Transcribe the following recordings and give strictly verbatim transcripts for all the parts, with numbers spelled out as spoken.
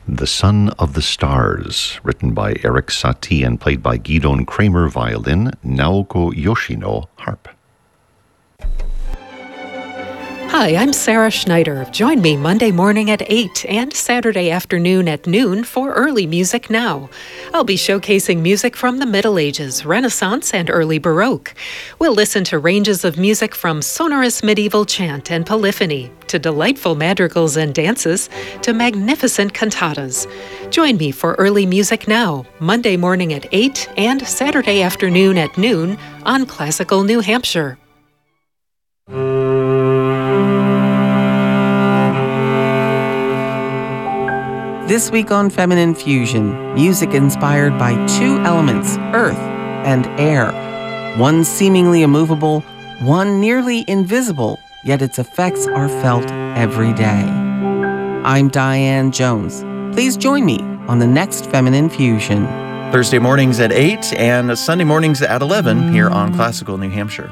The Son of the Stars, written by Eric Satie and played by Gidon Kramer violin, Naoko Yoshino harp. Hi, I'm Sarah Schneider. Join me Monday morning at eight and Saturday afternoon at noon for Early Music Now. I'll be showcasing music from the Middle Ages, Renaissance, and early Baroque. We'll listen to ranges of music from sonorous medieval chant and polyphony, to delightful madrigals and dances, to magnificent cantatas. Join me for Early Music Now, Monday morning at eight and Saturday afternoon at noon on Classical New Hampshire. This week on Feminine Fusion, music inspired by two elements, earth and air. One seemingly immovable, one nearly invisible, yet its effects are felt every day. I'm Diane Jones. Please join me on the next Feminine Fusion. Thursday mornings at eight and Sunday mornings at eleven here on Classical New Hampshire.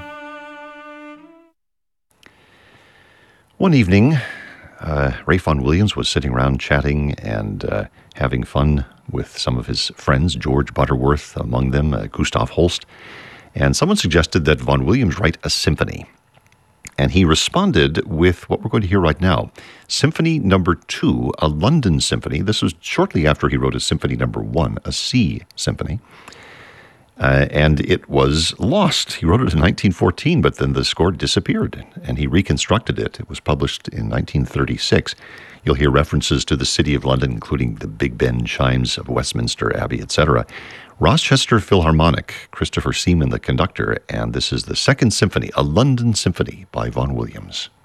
One evening, Uh, Ray Vaughan Williams was sitting around chatting and uh, having fun with some of his friends, George Butterworth among them, uh, Gustav Holst, and someone suggested that Vaughan Williams write a symphony. And he responded with what we're going to hear right now, Symphony Number Two, a London symphony. This was shortly after he wrote a Symphony Number One, a C symphony. Uh, and it was lost. He wrote it in nineteen fourteen, but then the score disappeared, and he reconstructed it. It was published in nineteen thirty-six. You'll hear references to the City of London, including the Big Ben chimes of Westminster Abbey, et cetera. Rochester Philharmonic, Christopher Seaman, the conductor, and this is the Second Symphony, a London Symphony by Vaughan Williams.